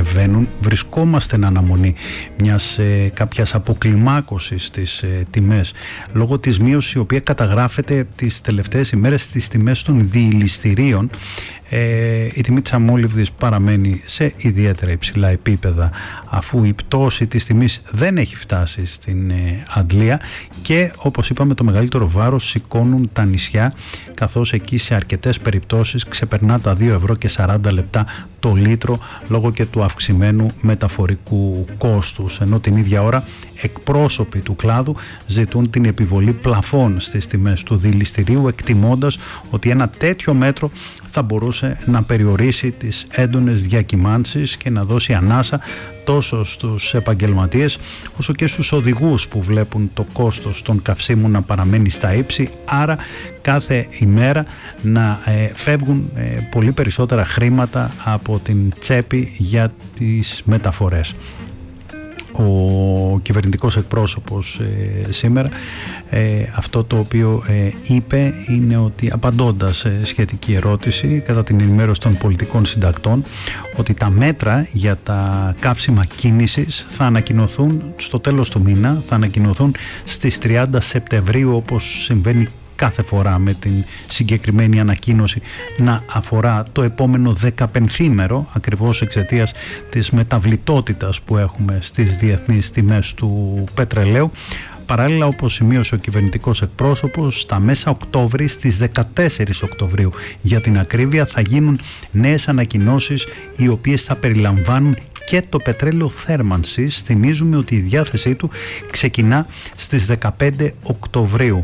ανεβαίνουν. Βρισκόμαστε εν αναμονή κάποιας αποκλιμάκωσης στις τιμές λόγω της μείωσης η οποία καταγράφεται τις τελευταίες ημέρες στις τιμές των διηληστηρίων. Η τιμή της αμόλυβδης παραμένει σε ιδιαίτερα υψηλά επίπεδα, αφού η πτώση της τιμής δεν έχει φτάσει στην Αντλία, και όπως είπαμε το μεγαλύτερο βάρος σηκώνουν τα νησιά, καθώς εκεί σε αρκετές περιπτώσεις ξεπερνά τα 2 ευρώ και 40 λεπτά το λίτρο λόγω και του αυξημένου μεταφορικού κόστους, ενώ την ίδια ώρα εκπρόσωποι του κλάδου ζητούν την επιβολή πλαφών στις τιμές του διηληστηρίου, εκτιμώντας ότι ένα τέτοιο μέτρο θα μπορούσε να περιορίσει τις έντονες διακυμάνσεις και να δώσει ανάσα τόσο στους επαγγελματίες όσο και στους οδηγούς που βλέπουν το κόστος των καυσίμων να παραμένει στα ύψη, άρα κάθε ημέρα να φεύγουν πολύ περισσότερα χρήματα από την τσέπη για τις μεταφορές. Ο κυβερνητικός εκπρόσωπος σήμερα αυτό το οποίο είπε είναι ότι, απαντώντας σε σχετική ερώτηση κατά την ενημέρωση των πολιτικών συντακτών, ότι τα μέτρα για τα καύσιμα κίνησης θα ανακοινωθούν στο τέλος του μήνα, θα ανακοινωθούν στις 30 Σεπτεμβρίου, όπως συμβαίνει κάθε φορά με την συγκεκριμένη ανακοίνωση να αφορά το επόμενο 15ήμερο, ακριβώς εξαιτίας της μεταβλητότητας που έχουμε στις διεθνείς τιμές του πετρελαίου. Παράλληλα, όπως σημείωσε ο κυβερνητικός εκπρόσωπος, στα μέσα Οκτώβρη, στις 14 Οκτωβρίου για την ακρίβεια, θα γίνουν νέες ανακοινώσεις οι οποίες θα περιλαμβάνουν και το πετρέλαιο θέρμανσης. Θυμίζουμε ότι η διάθεσή του ξεκινά στις 15 Οκτωβρίου.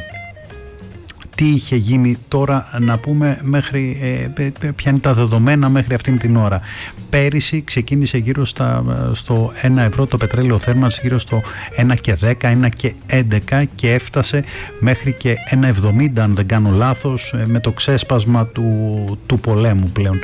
Τι είχε γίνει τώρα, να πούμε, μέχρι, ποια είναι τα δεδομένα μέχρι αυτήν την ώρα. Πέρυσι ξεκίνησε γύρω στο 1 ευρώ το πετρέλαιο θέρμανση, γύρω στο 1 και 10, 1 και 11, και έφτασε μέχρι και 1,70 αν δεν κάνω λάθος, με το ξέσπασμα του πολέμου πλέον.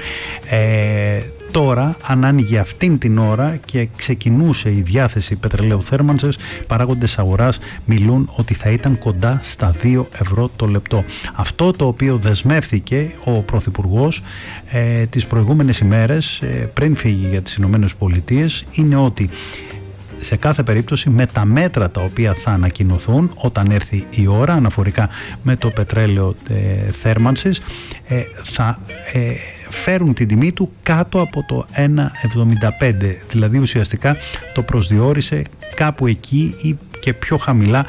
Τώρα, αν άνοιγε αυτήν την ώρα και ξεκινούσε η διάθεση πετρελαίου θέρμανσης, παράγοντες αγοράς μιλούν ότι θα ήταν κοντά στα 2 ευρώ το λεπτό. Αυτό το οποίο δεσμεύθηκε ο Πρωθυπουργός τις προηγούμενες ημέρες πριν φύγει για τις Ηνωμένες Πολιτείες είναι ότι σε κάθε περίπτωση με τα μέτρα τα οποία θα ανακοινωθούν όταν έρθει η ώρα αναφορικά με το πετρέλαιο θέρμανσης θα φέρουν την τιμή του κάτω από το 1,75, δηλαδή ουσιαστικά το προσδιορίσε κάπου εκεί ή και πιο χαμηλά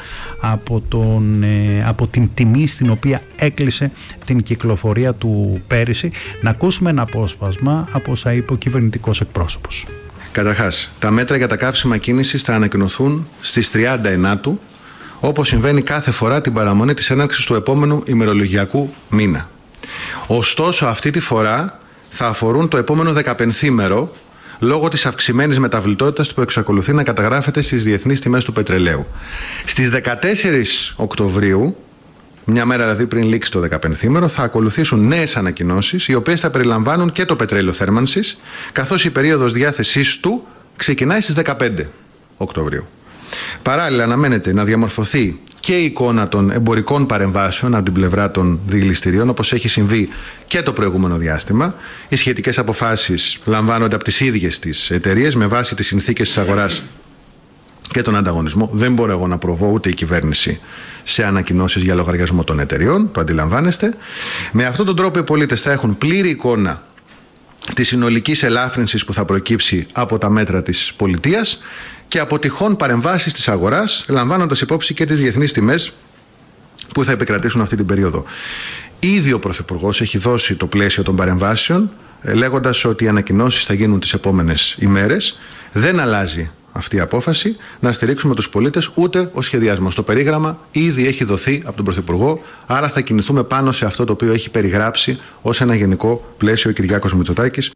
από την τιμή στην οποία έκλεισε την κυκλοφορία του πέρυσι. Να ακούσουμε ένα απόσπασμα από όσα είπε ο κυβερνητικός εκπρόσωπος. Καταρχάς, τα μέτρα για τα καύσιμα κίνησης θα ανακοινωθούν στις 30 όπως συμβαίνει κάθε φορά την παραμονή της έναρξης του επόμενου ημερολογιακού μήνα. Ωστόσο, αυτή τη φορά θα αφορούν το επόμενο 15ήμερο λόγω της αυξημένης μεταβλητότητας που εξακολουθεί να καταγράφεται στις διεθνείς τιμές του πετρελαίου. Στις 14 Οκτωβρίου, μια μέρα δηλαδή πριν λήξει το 15ήμερο, θα ακολουθήσουν νέες ανακοινώσεις, οι οποίες θα περιλαμβάνουν και το πετρέλαιο θέρμανσης, καθώς η περίοδος διάθεσής του ξεκινάει στις 15 Οκτωβρίου. Παράλληλα, αναμένεται να διαμορφωθεί και η εικόνα των εμπορικών παρεμβάσεων από την πλευρά των διηληστηρίων, όπως έχει συμβεί και το προηγούμενο διάστημα. Οι σχετικές αποφάσεις λαμβάνονται από τις ίδιες τις εταιρείες με βάση τις συνθήκες της αγοράς και τον ανταγωνισμό. Δεν μπορώ εγώ να προβώ ούτε η κυβέρνηση σε ανακοινώσεις για λογαριασμό των εταιρεών, το αντιλαμβάνεστε. Με αυτόν τον τρόπο οι πολίτες θα έχουν πλήρη εικόνα της συνολικής ελάφρυνσης που θα προκύψει από τα μέτρα της πολιτείας και από τυχόν παρεμβάσεις της αγοράς, λαμβάνοντας υπόψη και τις διεθνείς τιμές που θα επικρατήσουν αυτή την περίοδο. Ήδη ο Πρωθυπουργός έχει δώσει το πλαίσιο των παρεμβάσεων, λέγοντας ότι οι ανακοινώσεις θα γίνουν τις επόμενες ημέρες. Δεν αλλάζει αυτή η απόφαση να στηρίξουμε τους πολίτες, ούτε ο σχεδιασμός. Το περίγραμμα ήδη έχει δοθεί από τον Πρωθυπουργό, άρα θα κινηθούμε πάνω σε αυτό το οποίο έχει περιγράψει ως ένα γενικό πλαίσιο ο Κυριάκος Μητσοτάκης.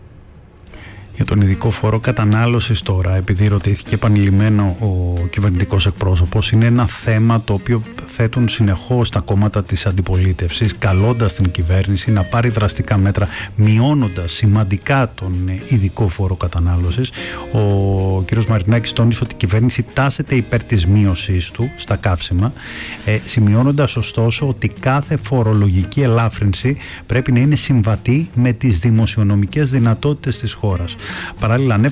Για τον ειδικό φόρο κατανάλωσης τώρα, επειδή ρωτήθηκε επανειλημμένο ο κυβερνητικός εκπρόσωπος, είναι ένα θέμα το οποίο θέτουν συνεχώς τα κόμματα της αντιπολίτευσης, καλώντας την κυβέρνηση να πάρει δραστικά μέτρα, μειώνοντας σημαντικά τον ειδικό φόρο κατανάλωσης. Ο κ. Μαρινάκης τόνισε ότι η κυβέρνηση τάσεται υπέρ της μείωσής του στα καύσιμα, σημειώνοντας ωστόσο ότι κάθε φορολογική ελάφρυνση πρέπει να είναι συμβατή με τις δημοσιονομικές δυνατότητες της χώρας. Παράλληλα, ανέφερε